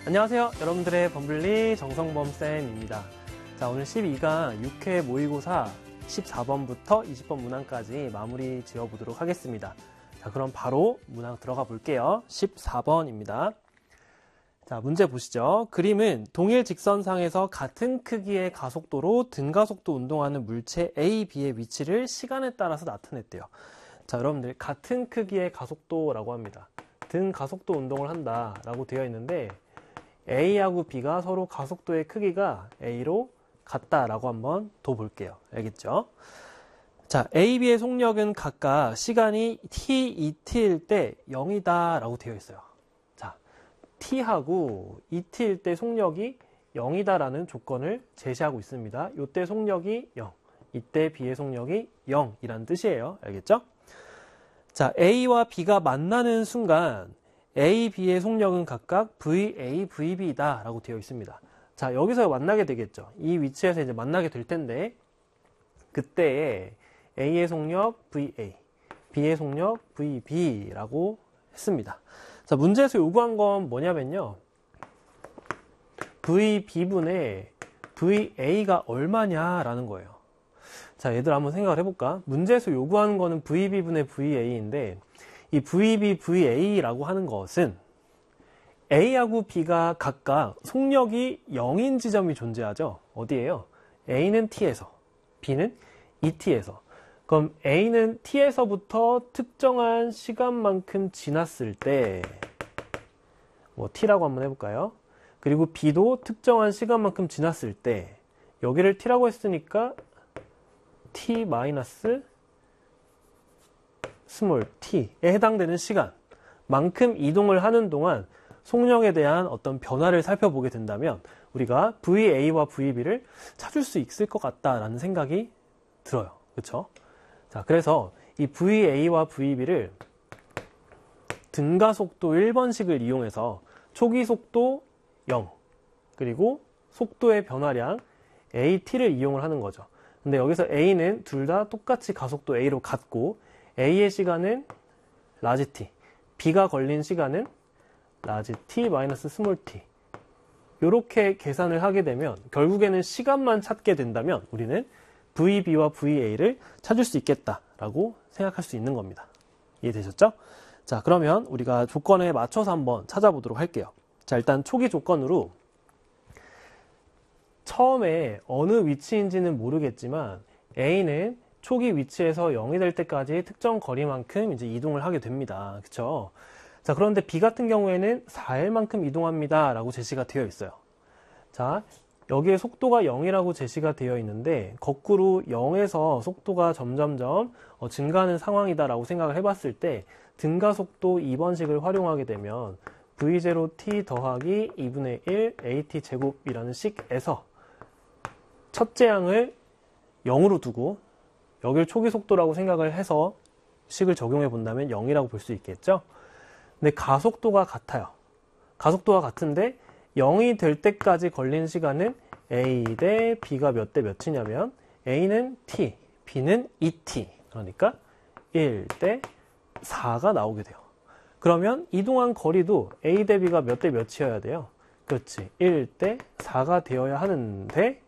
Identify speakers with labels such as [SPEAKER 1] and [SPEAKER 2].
[SPEAKER 1] 안녕하세요. 여러분들의 범블리 정성범쌤입니다. 자, 오늘 12강 6회 모의고사 14번부터 20번 문항까지 마무리 지어보도록 하겠습니다. 자, 그럼 바로 문항 들어가 볼게요. 14번입니다. 자, 문제 보시죠. 그림은 동일 직선상에서 같은 크기의 가속도로 등가속도 운동하는 물체 A, B의 위치를 시간에 따라서 나타냈대요. 자, 여러분들 같은 크기의 가속도라고 합니다. 등가속도 운동을 한다라고 되어 있는데 A하고 B가 서로 가속도의 크기가 A로 같다라고 한번 둬 볼게요. 알겠죠? 자, A, B의 속력은 각각 시간이 t, 2t일 때 0이다 라고 되어 있어요. 자, t하고 2t일 때 속력이 0이다 라는 조건을 제시하고 있습니다. 이때 속력이 0, 이때 B의 속력이 0이라는 뜻이에요. 알겠죠? 자, A와 B가 만나는 순간 A, B의 속력은 각각 VA, VB다 라고 되어 있습니다. 자, 여기서 만나게 되겠죠. 이 위치에서 이제 만나게 될 텐데 그때 A의 속력 VA, B의 속력 VB라고 했습니다. 자, 문제에서 요구한 건 뭐냐면요. VB분의 VA가 얼마냐라는 거예요. 자, 얘들 한번 생각을 해볼까? 문제에서 요구하는 거는 VB분의 VA인데 이 VB, VA라고 하는 것은 A하고 B가 각각 속력이 0인 지점이 존재하죠. 어디에요? A는 T에서, B는 2T에서. 그럼 A는 T에서부터 특정한 시간만큼 지났을 때 뭐 T라고 한번 해볼까요? 그리고 B도 특정한 시간만큼 지났을 때 여기를 T라고 했으니까 T 마이너스 스몰 t에 해당되는 시간만큼 이동을 하는 동안 속력에 대한 어떤 변화를 살펴보게 된다면 우리가 VA와 VB를 찾을 수 있을 것 같다라는 생각이 들어요. 그렇죠? 자, 그래서 이 VA와 VB를 등가속도 1번식을 이용해서 초기 속도 0 그리고 속도의 변화량 AT를 이용을 하는 거죠. 근데 여기서 A는 둘 다 똑같이 가속도 A로 같고 A의 시간은 라지 t, B가 걸린 시간은 라지 t 마이너스 스몰 t. 이렇게 계산을 하게 되면 결국에는 시간만 찾게 된다면 우리는 VB와 VA를 찾을 수 있겠다라고 생각할 수 있는 겁니다. 이해되셨죠? 자, 그러면 우리가 조건에 맞춰서 한번 찾아보도록 할게요. 자, 일단 초기 조건으로 처음에 어느 위치인지는 모르겠지만 A는 초기 위치에서 0이 될 때까지 특정 거리만큼 이제 이동을 하게 됩니다. 그쵸? 자, 그런데 B 같은 경우에는 4L만큼 이동합니다. 라고 제시가 되어 있어요. 자, 여기에 속도가 0이라고 제시가 되어 있는데, 거꾸로 0에서 속도가 점점점 증가하는 상황이다. 라고 생각을 해봤을 때, 등가속도 2번식을 활용하게 되면, V0t 더하기 2분의 1 AT 제곱이라는 식에서, 첫째 항을 0으로 두고, 여길 초기 속도라고 생각을 해서 식을 적용해 본다면 0이라고 볼 수 있겠죠? 근데 가속도가 같아요. 가속도가 같은데 0이 될 때까지 걸린 시간은 A 대 B가 몇 대 몇이냐면 A는 T, B는 2T. 그러니까 1 대 4가 나오게 돼요. 그러면 이동한 거리도 A 대 B가 몇 대 몇이어야 돼요? 그렇지. 1 대 4가 되어야 하는데